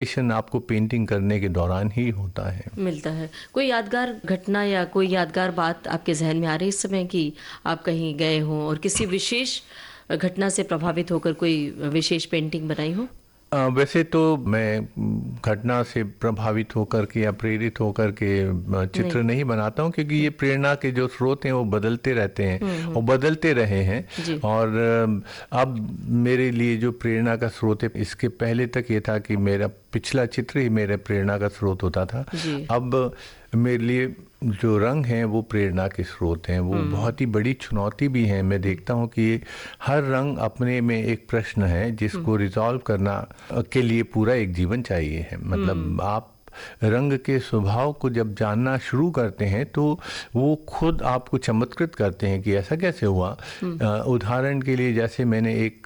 आपको पेंटिंग करने के दौरान ही होता है, मिलता है। कोई यादगार घटना या कोई यादगार बात आपके जहन में आ रही इस समय कि आप कहीं गए हों और किसी विशेष घटना से प्रभावित होकर कोई विशेष पेंटिंग बनाई हो? वैसे तो मैं घटना से प्रभावित होकर के या प्रेरित होकर के चित्र नहीं बनाता हूँ, क्योंकि ये प्रेरणा के जो स्रोत हैं वो बदलते रहते हैं और बदलते रहे हैं। और अब मेरे लिए जो प्रेरणा का स्रोत है, इसके पहले तक ये था कि मेरा पिछला चित्र ही मेरे प्रेरणा का स्रोत होता था। अब मेरे लिए जो रंग हैं वो प्रेरणा के स्रोत हैं, वो बहुत ही बड़ी चुनौती भी है। मैं देखता हूँ कि हर रंग अपने में एक प्रश्न है जिसको रिजॉल्व करना के लिए पूरा एक जीवन चाहिए है। मतलब आप रंग के स्वभाव को जब जानना शुरू करते हैं तो वो खुद आपको चमत्कृत करते हैं कि ऐसा कैसे हुआ। उदाहरण के लिए, जैसे मैंने एक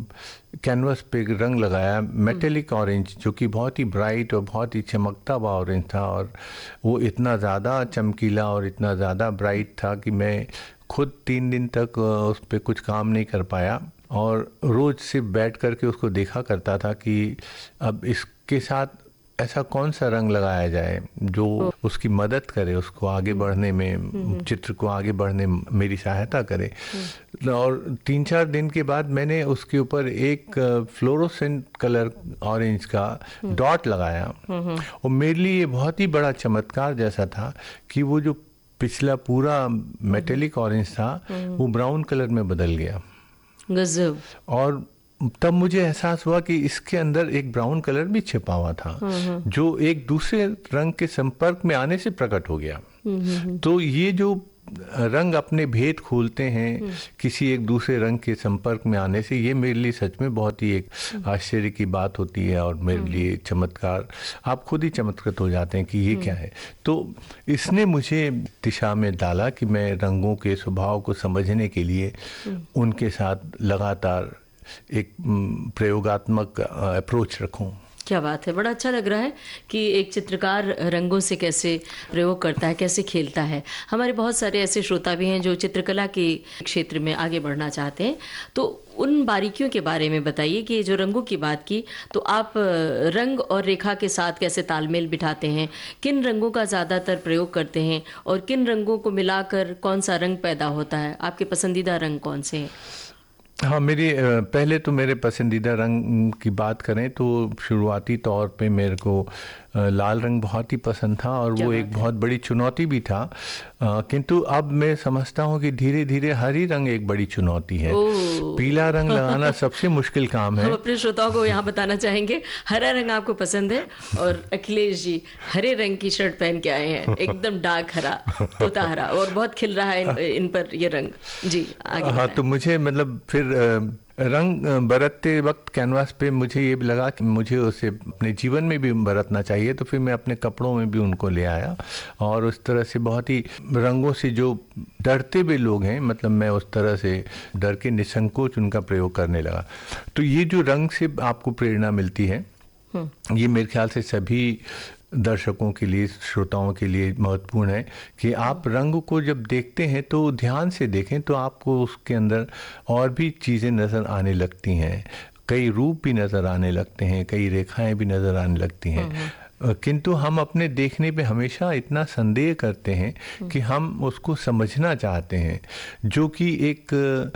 कैनवस पे रंग लगाया मेटेलिक ऑरेंज, जो कि बहुत ही ब्राइट और बहुत ही चमकता हुआ ऑरेंज था, और वो इतना ज़्यादा चमकीला और इतना ज़्यादा ब्राइट था कि मैं खुद 3 दिन तक उस पर कुछ काम नहीं कर पाया, और रोज़ सिर्फ बैठ करके उसको देखा करता था कि अब इसके साथ ऐसा कौन सा रंग लगाया जाए जो उसकी मदद करे, उसको आगे बढ़ने में, चित्र को आगे बढ़ने में मेरी सहायता करे। और 3-4 दिन के बाद मैंने उसके ऊपर एक फ्लोरोसेंट कलर ऑरेंज का डॉट लगाया, और मेरे लिए ये बहुत ही बड़ा चमत्कार जैसा था कि वो जो पिछला पूरा मेटेलिक ऑरेंज था वो ब्राउन कलर में बदल गया। गजब। और तब मुझे एहसास हुआ कि इसके अंदर एक ब्राउन कलर भी छिपा हुआ था, जो एक दूसरे रंग के संपर्क में आने से प्रकट हो गया। तो ये जो रंग अपने भेद खोलते हैं किसी एक दूसरे रंग के संपर्क में आने से, ये मेरे लिए सच में बहुत ही एक आश्चर्य की बात होती है, और मेरे लिए चमत्कार, आप खुद ही चमत्कृत हो जाते हैं कि ये क्या है। तो इसने मुझे दिशा में डाला कि मैं रंगों के स्वभाव को समझने के लिए उनके साथ लगातार एक प्रयोगात्मक अप्रोच रखूं। क्या बात है, बड़ा अच्छा लग रहा है कि एक चित्रकार रंगों से कैसे प्रयोग करता है, कैसे खेलता है। हमारे बहुत सारे ऐसे श्रोता भी हैं जो चित्रकला के क्षेत्र में आगे बढ़ना चाहते हैं, तो उन बारीकियों के बारे में बताइए कि जो रंगों की बात की, तो आप रंग और रेखा के साथ कैसे तालमेल बिठाते हैं, किन रंगों का ज़्यादातर प्रयोग करते हैं और किन रंगों को मिलाकर कौन सा रंग पैदा होता है? आपके पसंदीदा रंग कौन से हैं? हाँ, पहले तो मेरे पसंदीदा रंग की बात करें तो शुरुआती तौर पे मेरे को लाल रंग बहुत ही पसंद था, और वो एक बहुत बड़ी चुनौती भी था। किंतु अब मैं समझता हूँ कि धीरे धीरे हरी रंग एक बड़ी चुनौती है। पीला रंग लगाना सबसे मुश्किल काम है। हम अपने श्रोताओं को यहाँ बताना चाहेंगे, हरा रंग आपको पसंद है, और अखिलेश जी हरे रंग की शर्ट पहन के आए हैं, एकदम डार्क हरा, तोता हरा, और बहुत खिल रहा है इन पर ये रंग। जी आगे। हाँ, तो मुझे मतलब फिर रंग बरतते वक्त कैनवास पे मुझे ये भी लगा कि मुझे उसे अपने जीवन में भी बरतना चाहिए, तो फिर मैं अपने कपड़ों में भी उनको ले आया, और उस तरह से बहुत ही रंगों से जो डरते हुए लोग हैं, मतलब मैं उस तरह से डर के निसंकोच उनका प्रयोग करने लगा। तो ये जो रंग से आपको प्रेरणा मिलती है, ये मेरे ख्याल से सभी दर्शकों के लिए, श्रोताओं के लिए महत्वपूर्ण है कि आप रंग को जब देखते हैं तो ध्यान से देखें, तो आपको उसके अंदर और भी चीज़ें नज़र आने लगती हैं, कई रूप भी नज़र आने लगते हैं, कई रेखाएं भी नज़र आने लगती हैं। किंतु हम अपने देखने पे हमेशा इतना संदेह करते हैं कि हम उसको समझना चाहते हैं, जो कि एक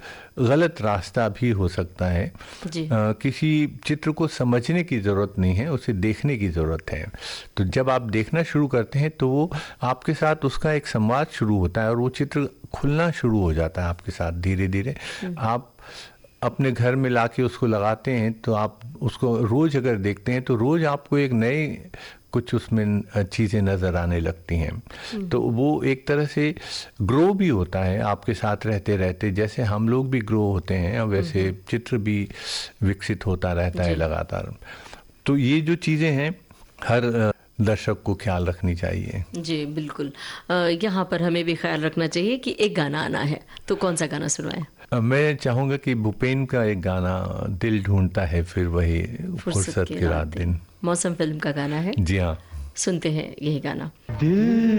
गलत रास्ता भी हो सकता है। किसी चित्र को समझने की ज़रूरत नहीं है, उसे देखने की ज़रूरत है। तो जब आप देखना शुरू करते हैं तो वो आपके साथ उसका एक संवाद शुरू होता है, और वो चित्र खुलना शुरू हो जाता है आपके साथ धीरे धीरे। आप अपने घर में लाके उसको लगाते हैं, तो आप उसको रोज़ अगर देखते हैं तो रोज़ आपको एक नए कुछ उसमें चीज़ें नज़र आने लगती हैं। तो वो एक तरह से ग्रो भी होता है आपके साथ रहते रहते, जैसे हम लोग भी ग्रो होते हैं वैसे चित्र भी विकसित होता रहता है लगातार। तो ये जो चीज़ें हैं हर दर्शक को ख्याल रखनी चाहिए। जी बिल्कुल। यहाँ पर हमें भी ख्याल रखना चाहिए कि एक गाना आना है, तो कौन सा गाना सुनवाएं? मैं चाहूँगा कि भूपेन का एक गाना, दिल ढूंढता है फिर वही फुर्सत की रात दिन, मौसम फिल्म का गाना है। जी हाँ, सुनते हैं यही गाना।